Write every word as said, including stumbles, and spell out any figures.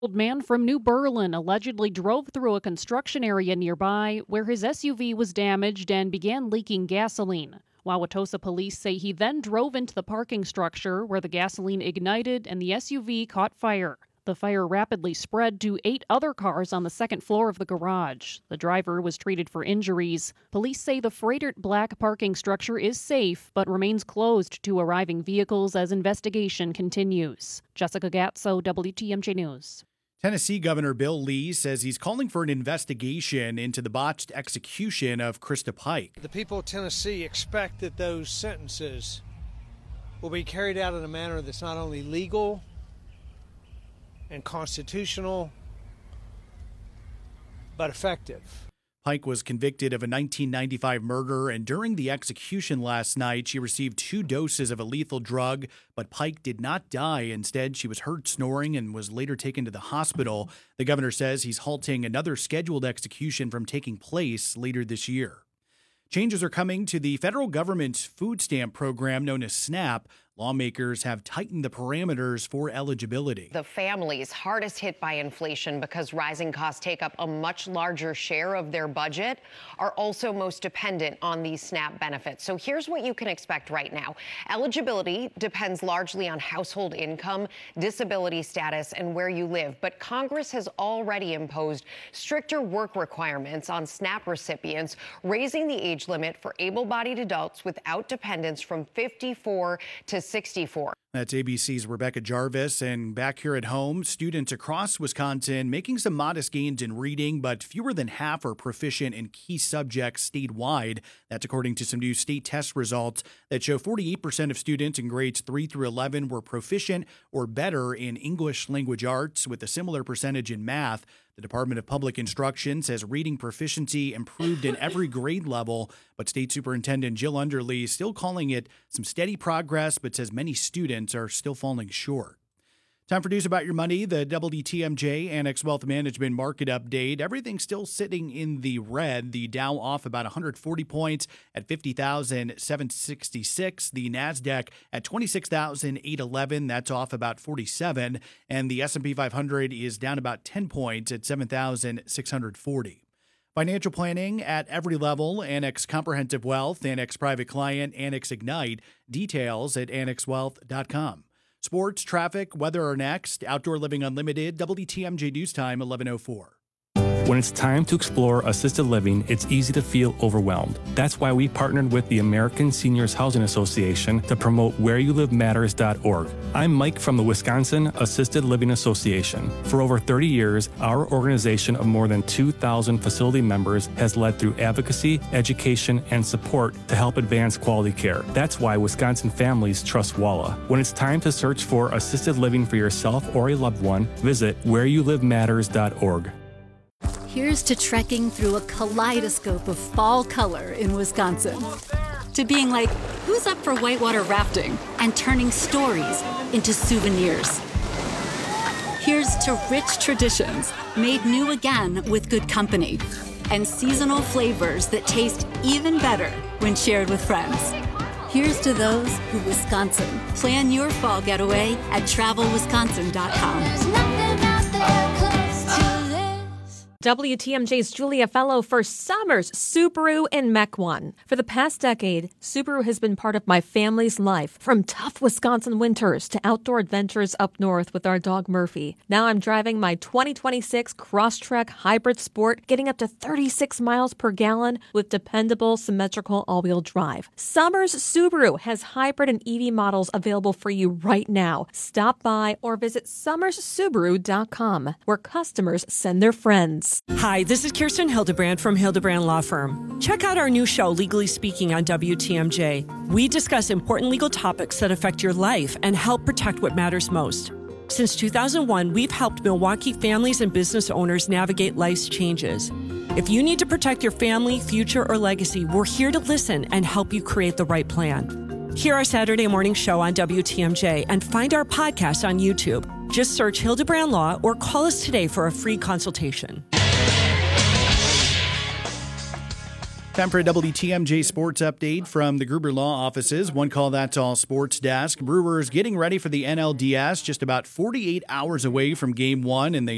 Old man from New Berlin allegedly drove through a construction area nearby where his S U V was damaged and began leaking gasoline. Wauwatosa police say he then drove into the parking structure where the gasoline ignited and the S U V caught fire. The fire rapidly spread to eight other cars on the second floor of the garage. The driver was treated for injuries. Police say the freighter black parking structure is safe but remains closed to arriving vehicles as investigation continues. Jessica Gatso, W T M J News. Tennessee Governor Bill Lee says he's calling for an investigation into the botched execution of Krista Pike. The people of Tennessee expect that those sentences will be carried out in a manner that's not only legal and constitutional, but effective. Pike was convicted of a nineteen ninety-five murder, and during the execution last night, she received two doses of a lethal drug, but Pike did not die. Instead, she was heard snoring and was later taken to the hospital. The governor says he's halting another scheduled execution from taking place later this year. Changes are coming to the federal government's food stamp program known as SNAP. Lawmakers have tightened the parameters for eligibility. The families hardest hit by inflation because rising costs take up a much larger share of their budget are also most dependent on these SNAP benefits. So here's what you can expect right now. Eligibility depends largely on household income, disability status, and where you live. But Congress has already imposed stricter work requirements on SNAP recipients, raising the age limit for able-bodied adults without dependents from fifty-four to sixty-four. That's A B C's Rebecca Jarvis. And back here at home, students across Wisconsin making some modest gains in reading, but fewer than half are proficient in key subjects statewide. That's according to some new state test results that show forty-eight percent of students in grades three through eleven were proficient or better in English language arts, with a similar percentage in math. The Department of Public Instruction says reading proficiency improved in every grade level, but State Superintendent Jill Underly is still calling it some steady progress, but says many students are still falling short. Time for news about your money. The W T M J Annex Wealth Management Market Update. Everything's still sitting in the red. The Dow off about one hundred forty points at fifty thousand seven hundred sixty-six. The NASDAQ at twenty-six thousand eight hundred eleven. That's off about forty-seven. And the S and P five hundred is down about ten points at seven thousand six hundred forty. Financial planning at every level. Annex Comprehensive Wealth, Annex Private Client, Annex Ignite. Details at annex wealth dot com. Sports, traffic, weather are next. Outdoor Living Unlimited, W T M J News Time, eleven oh four. When it's time to explore assisted living, it's easy to feel overwhelmed. That's why we partnered with the American Seniors Housing Association to promote where you live matters dot org. I'm Mike from the Wisconsin Assisted Living Association. For over thirty years, our organization of more than two thousand facility members has led through advocacy, education, and support to help advance quality care. That's why Wisconsin families trust WALA. When it's time to search for assisted living for yourself or a loved one, visit where you live matters dot org. Here's to trekking through a kaleidoscope of fall color in Wisconsin. To being like, who's up for whitewater rafting? And turning stories into souvenirs. Here's to rich traditions made new again with good company. And seasonal flavors that taste even better when shared with friends. Here's to those who Wisconsin. Plan your fall getaway at travel wisconsin dot com. W T M J's Julia Fellow for Summers Subaru in Mequon. For the past decade, Subaru has been part of my family's life, from tough Wisconsin winters to outdoor adventures up north with our dog Murphy. Now I'm driving my twenty twenty-six Crosstrek Hybrid Sport, getting up to thirty-six miles per gallon with dependable symmetrical all-wheel drive. Summers Subaru has hybrid and E V models available for you right now. Stop by or visit summers subaru dot com, where customers send their friends. Hi, this is Kirsten Hildebrand from Hildebrand Law Firm. Check out our new show, Legally Speaking, on W T M J. We discuss important legal topics that affect your life and help protect what matters most. Since two thousand one, we've helped Milwaukee families and business owners navigate life's changes. If you need to protect your family, future, or legacy, we're here to listen and help you create the right plan. Hear our Saturday morning show on W T M J and find our podcast on YouTube. Just search Hildebrand Law or call us today for a free consultation. Time for a W T M J Sports Update from the Gruber Law Offices. One call, that's all sports desk. Brewers getting ready for the N L D S, just about forty-eight hours away from Game one, and they